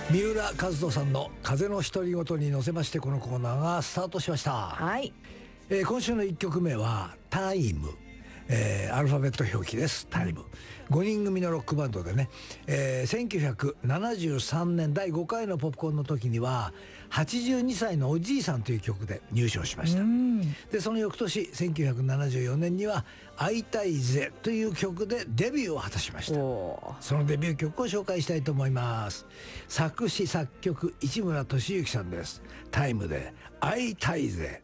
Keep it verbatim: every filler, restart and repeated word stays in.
三浦和人さんの風の独り言に乗せまして、このコーナーがスタートしました。 はい、 えー、今週のいっきょくめはタイム、えー、アルファベット表記です。タイム、ごにん組のロックバンドでね、えー、せんきゅうひゃくななじゅうさんねんだいごかいのポップコーンの時にははちじゅうにさいのおじいさんという曲で入賞しました。でその翌年せんきゅうひゃくななじゅうよねんには会いたいぜという曲でデビューを果たしました。そのデビュー曲を紹介したいと思います。作詞作曲市村俊之さんです。タイムで会いたいぜ。